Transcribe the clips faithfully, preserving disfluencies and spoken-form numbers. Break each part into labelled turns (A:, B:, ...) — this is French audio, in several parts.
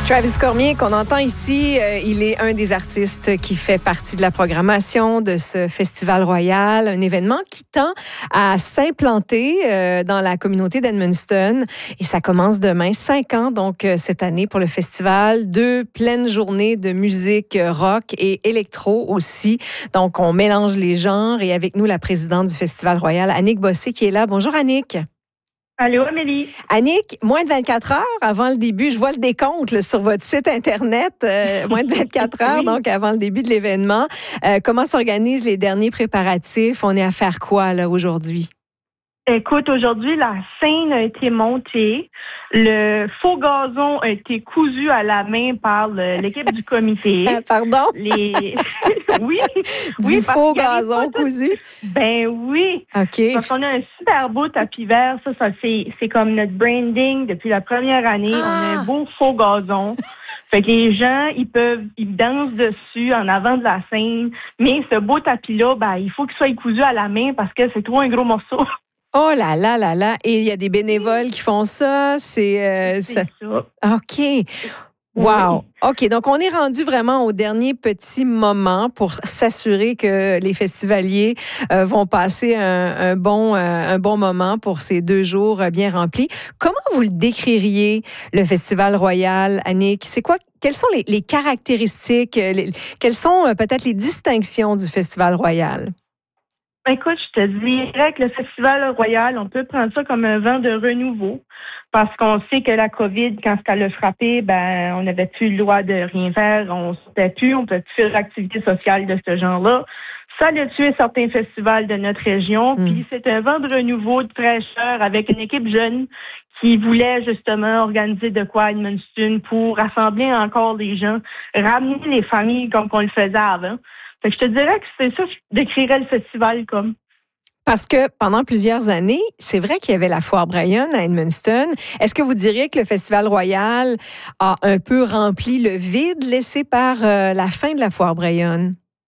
A: Travis Cormier, qu'on entend ici, euh, il est un des artistes qui fait partie de la programmation de ce Festival Royal, un événement qui tend à s'implanter euh, dans la communauté d'Edmundston. Et ça commence demain, cinq ans donc euh, cette année pour le festival. Deux pleines journées de musique rock et électro aussi. Donc, on mélange les genres. Et avec nous, la présidente du Festival Royal, Annick Bossé, qui est là. Bonjour, Annick.
B: Allô, Amélie.
A: Annick, moins de vingt-quatre heures avant le début, je vois le décompte là, sur votre site Internet, euh, moins de vingt-quatre heures, oui. Donc avant le début de l'événement. Euh, comment s'organisent les derniers préparatifs? On est à faire quoi là aujourd'hui?
B: Écoute, aujourd'hui, la scène a été montée. Le faux gazon a été cousu à la main par le, l'équipe du comité.
A: Pardon?
B: Les... oui.
A: Du
B: oui,
A: faux gazon tout... cousu?
B: Ben oui.
A: OK.
B: Parce qu'on a un super beau tapis vert. Ça, ça c'est, c'est comme notre branding depuis la première année. Ah. On a un beau faux gazon. Fait que les gens, ils peuvent, ils dansent dessus en avant de la scène. Mais ce beau tapis-là, ben, il faut qu'il soit cousu à la main parce que c'est trop un gros morceau.
A: Oh là là là là! Et il y a des bénévoles qui font ça. C'est, euh,
B: c'est ça.
A: ça. OK. Wow. OK. Donc, on est rendu vraiment au dernier petit moment pour s'assurer que les festivaliers euh, vont passer un, un, bon, euh, un bon moment pour ces deux jours bien remplis. Comment vous le décririez, le Festival Royal, Annick? C'est quoi? Quelles sont les, les caractéristiques? Les, quelles sont euh, peut-être les distinctions du Festival Royal?
B: Écoute, je te dirais que le Festival Royal, on peut prendre ça comme un vent de renouveau parce qu'on sait que la COVID, quand elle a frappé, ben, on n'avait plus le droit de rien faire, on sortait plus, on peut plus faire d'activités sociales de ce genre-là. Ça a tué certains festivals de notre région, mmh. Puis c'est un vent de renouveau, de fraîcheur avec une équipe jeune qui voulait justement organiser de quoi à Edmundston pour rassembler encore les gens, ramener les familles comme on le faisait avant. Fait que je te dirais que c'est ça que je décrirais le festival comme.
A: Parce que pendant plusieurs années, c'est vrai qu'il y avait la Foire Bryan à Edmundston. Est-ce que vous diriez que le Festival Royal a un peu rempli le vide laissé par euh, la fin de la Foire Bryan?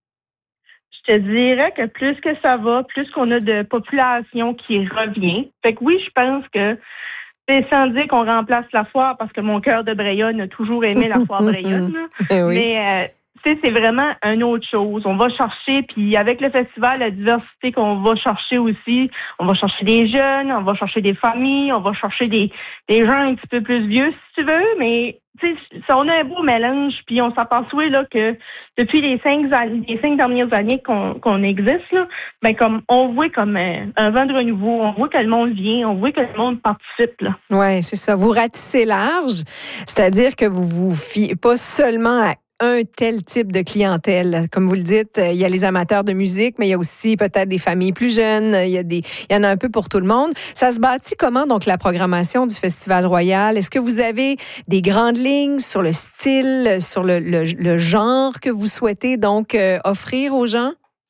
B: Je te dirais que plus que ça va, plus qu'on a de population qui revient. Fait que oui, je pense que c'est sans dire qu'on remplace la foire parce que mon cœur de Bryan a toujours aimé la Foire Bryan.
A: oui.
B: Mais euh, c'est vraiment une autre chose. On va chercher, puis avec le festival, la diversité qu'on va chercher aussi, on va chercher des jeunes, on va chercher des familles, on va chercher des, des gens un petit peu plus vieux, si tu veux, mais tu sais, on a un beau mélange, puis on s'aperçoit là que depuis les cinq, les cinq dernières années qu'on, qu'on existe, là, ben comme on voit comme un, un vent de renouveau, on voit que le monde vient, on voit que le monde participe. Là.
A: Oui, c'est ça. Vous ratissez large, c'est-à-dire que vous vous fiez pas seulement à un tel type de clientèle. Comme vous le dites, il y a les amateurs de musique, mais il y a aussi peut-être des familles plus jeunes. Il y a des, il y en a un peu pour tout le monde. Ça se bâtit comment, donc, la programmation du Festival Royal? Est-ce que vous avez des grandes lignes sur le style, sur le, le, le genre que vous souhaitez, donc, euh, offrir aux gens?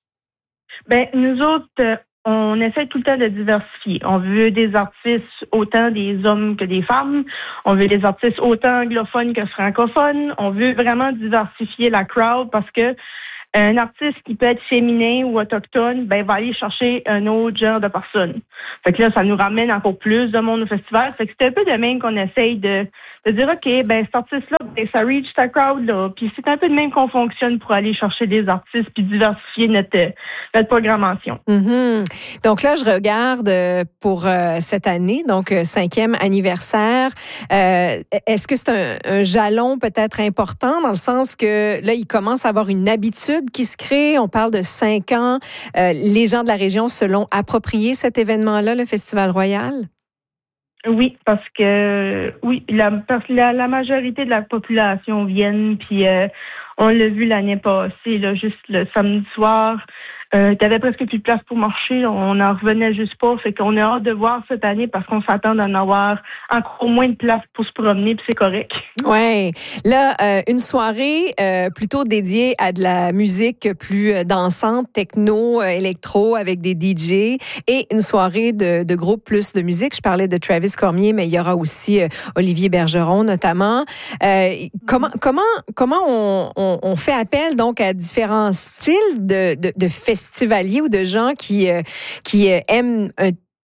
B: Ben, nous autres, euh, on essaie tout le temps de diversifier. On veut des artistes autant des hommes que des femmes. On veut des artistes autant anglophones que francophones. On veut vraiment diversifier la crowd parce que un artiste qui peut être féminin ou autochtone, ben, va aller chercher un autre genre de personne. Fait que là, ça nous ramène encore plus de monde au festival. Fait que c'est un peu de même qu'on essaye de, de dire, OK, ben, cet artiste-là, ben, ça reach ta crowd, là. Puis c'est un peu de même qu'on fonctionne pour aller chercher des artistes puis diversifier notre, notre programmation.
A: Mm-hmm. Donc là, je regarde pour euh, cette année, donc euh, cinquième anniversaire. Euh, est-ce que c'est un, un jalon peut-être important dans le sens que là, il commence à avoir une habitude qui se crée. On parle de cinq ans. Euh, les gens de la région se l'ont approprié, cet événement-là, le Festival Royal?
B: Oui, parce que oui, la, la, la majorité de la population viennent, puis euh, on l'a vu l'année passée, là, juste le samedi soir. Euh, t'avais presque plus de place pour marcher. On n'en revenait juste pas. Fait qu'on a hâte de voir cette année parce qu'on s'attend d'en avoir encore moins de place pour se promener, puis c'est correct.
A: Ouais. Là, euh, une soirée euh, plutôt dédiée à de la musique plus dansante, techno, euh, électro, avec des D J, et une soirée de, de groupe plus de musique. Je parlais de Travis Cormier, mais il y aura aussi euh, Olivier Bergeron, notamment. Euh, comment, comment, comment on, on, on fait appel donc à différents styles de, de, de festivaliers ou de gens qui, euh, qui euh, aiment un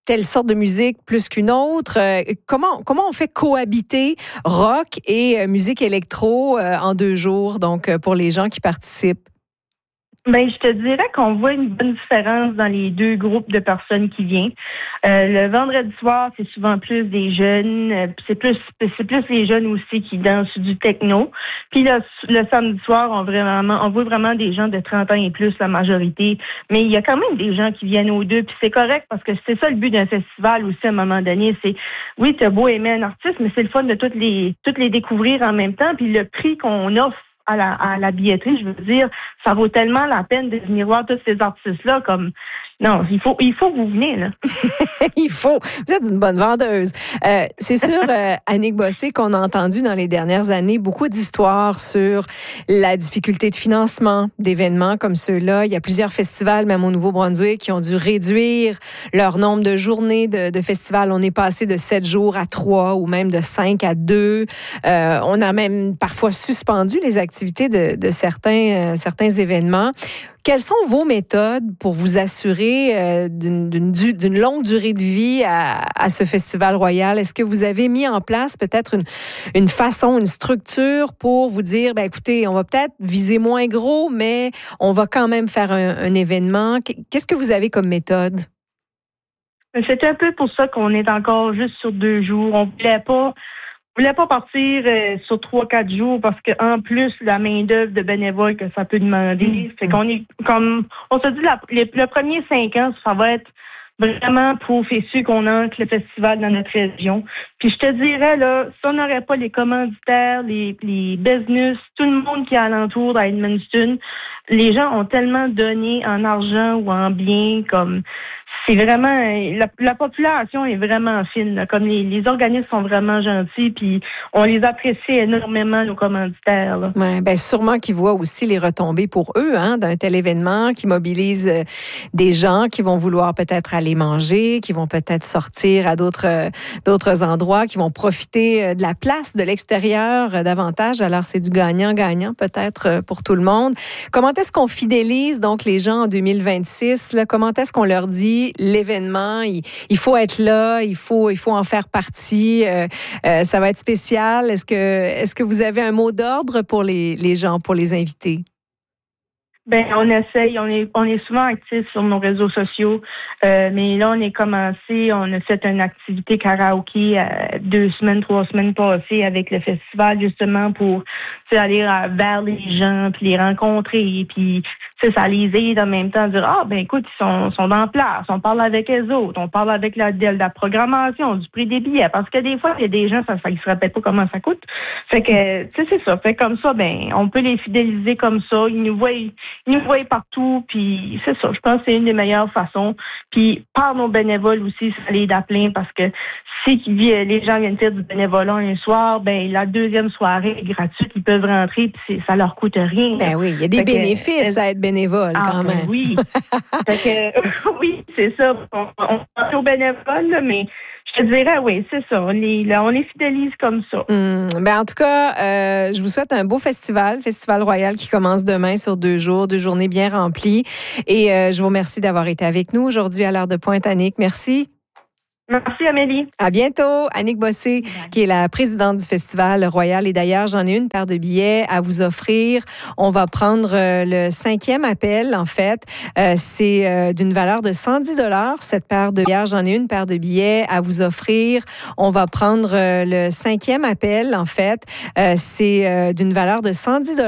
A: telle sorte de musique plus qu'une autre. Euh, comment, comment on fait cohabiter rock et euh, musique électro euh, en deux jours, donc euh, pour les gens qui participent?
B: Ben, je te dirais qu'on voit une bonne différence dans les deux groupes de personnes qui viennent. Euh, le vendredi soir, c'est souvent plus des jeunes, euh, c'est plus c'est plus les jeunes aussi qui dansent du techno. Puis le, le samedi soir, on vraiment on voit vraiment des gens de trente ans et plus, la majorité. Mais il y a quand même des gens qui viennent aux deux, puis c'est correct parce que c'est ça le but d'un festival aussi à un moment donné. C'est oui, t'as beau aimer un artiste, mais c'est le fun de toutes les toutes les découvrir en même temps. Puis le prix qu'on offre à la, à la billetterie, je veux dire, ça vaut tellement la peine de venir voir tous ces artistes-là. Comme non, il faut, il faut que vous venez là.
A: Il faut. Vous êtes une bonne vendeuse. Euh, c'est sûr, euh, Annick Bossé, qu'on a entendu dans les dernières années beaucoup d'histoires sur la difficulté de financement d'événements comme ceux-là. Il y a plusieurs festivals, même au Nouveau-Brunswick, qui ont dû réduire leur nombre de journées de, de festivals. On est passé de sept jours à trois ou même de cinq à deux. Euh, on a même parfois suspendu les activités de, de certains, euh, certains événements. Quelles sont vos méthodes pour vous assurer euh, d'une, d'une, d'une longue durée de vie à, à ce Festival Royal? Est-ce que vous avez mis en place peut-être une, une façon, une structure pour vous dire, ben écoutez, on va peut-être viser moins gros, mais on va quand même faire un, un événement? Qu'est-ce que vous avez comme méthode?
B: C'est un peu pour ça qu'on est encore juste sur deux jours. On voulait pas Je voulais pas partir euh, sur trois, quatre jours parce que en plus la main d'œuvre de bénévoles que ça peut demander, mmh. fait qu'on est comme on se dit la, les, le premier cinq ans, ça va être vraiment pour fessu qu'on ancre le festival dans notre région. Puis je te dirais là, si on n'aurait pas les commanditaires, les, les business, tout le monde qui est alentour à Edmundston, les gens ont tellement donné en argent ou en biens comme c'est vraiment la, la population est vraiment fine. Là. Comme les, les organismes sont vraiment gentils, puis on les apprécie énormément, nos commanditaires. Là.
A: Ouais, ben sûrement qu'ils voient aussi les retombées pour eux hein, d'un tel événement qui mobilise euh, des gens qui vont vouloir peut-être aller manger, qui vont peut-être sortir à d'autres euh, d'autres endroits, qui vont profiter euh, de la place de l'extérieur euh, davantage. Alors c'est du gagnant-gagnant peut-être euh, pour tout le monde. Comment est-ce qu'on fidélise donc les gens en deux mille vingt-six? Là? Comment est-ce qu'on leur dit l'événement, il, il faut être là, il faut, il faut en faire partie. Euh, euh, ça va être spécial. Est-ce que, est-ce que vous avez un mot d'ordre pour les, les gens, pour les invités?
B: Ben, on essaye, on est, on est souvent actifs sur nos réseaux sociaux, euh, mais là, on est commencé, on a fait une activité karaoké euh, deux semaines, trois semaines passées avec le festival, justement, pour aller vers les gens, puis les rencontrer, puis ça les aide en même temps, dire, ah, ben écoute, ils sont, sont en place, on parle avec les autres, on parle avec la, de la programmation, du prix des billets, parce que des fois, il y a des gens, ça, ça ils se rappellent pas comment ça coûte. Fait que, tu sais, c'est ça. Fait comme ça, ben, on peut les fidéliser comme ça, ils nous voient, ils nous voient partout, puis c'est ça. Je pense que c'est une des meilleures façons. Puis par nos bénévoles aussi, ça l'aide à plein parce que si les gens viennent faire du bénévolat un soir, ben la deuxième soirée est gratuite, ils peuvent rentrer, puis ça leur coûte rien.
A: Ben oui, il y a des fait bénéfices que, à être bénévole
B: ah,
A: quand
B: ben
A: même.
B: Oui, fait que, oui, c'est ça. On, on pense aux bénévoles, là, mais je te dirais, oui, c'est ça. On les, là, on les fidélise comme ça.
A: Mmh, ben en tout cas, euh, je vous souhaite un beau festival, Festival Royal qui commence demain sur deux jours, deux journées bien remplies. Et euh, je vous remercie d'avoir été avec nous aujourd'hui à l'heure de pointe, Annick. Merci.
B: Merci, Amélie.
A: À bientôt. Annick Bossé, qui est la présidente du Festival Royal. Et d'ailleurs, j'en ai une paire de billets à vous offrir. On va prendre euh, le cinquième appel, en fait. Euh, c'est euh, d'une valeur de cent dix dollars, cette paire de billets. J'en ai une paire de billets à vous offrir. On va prendre euh, le cinquième appel, en fait. Euh, c'est euh, d'une valeur de cent dix dollars.